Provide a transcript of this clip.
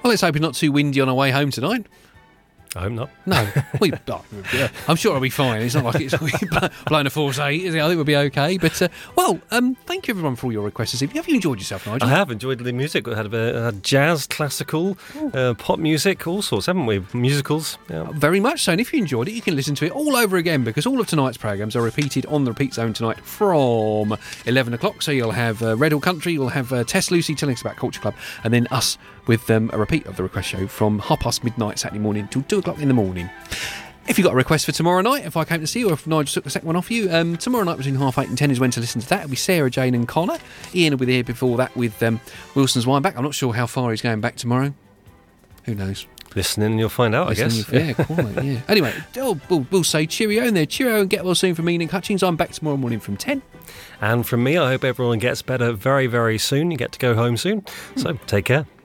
Well, let's hope it's not too windy on our way home tonight. I hope not. No, I'm sure I'll be fine. It's not like it's blowing a force 8, is it? I think we'll be okay. But, thank you everyone for all your requests this evening. Have you enjoyed yourself, Nigel? I have enjoyed the music. We had jazz, classical, pop music, all sorts, haven't we? Musicals. Yeah. Very much so. And if you enjoyed it, you can listen to it all over again because all of tonight's programmes are repeated on the Repeat Zone tonight from 11 o'clock. So you'll have Red Hill Country, you'll have Tess Lucy telling us about Culture Club, and then us with a repeat of the request show from midnight Saturday morning till 2 o'clock in the morning. If you've got a request for tomorrow night, if I came to see you or if Nigel took the second one off you, tomorrow night between 8:30 and 10 is when to listen to that. It'll be Sarah, Jane and Connor. Ian will be there before that with Wilson's Wine Back. I'm not sure how far he's going back tomorrow. Who knows? Listening and you'll find out, I guess. Yeah, quite, yeah. Anyway, we'll say cheerio in there. Cheerio and get well soon from Ian and Hutchings. I'm back tomorrow morning from 10. And from me, I hope everyone gets better very, very soon. You get to go home soon. So take care.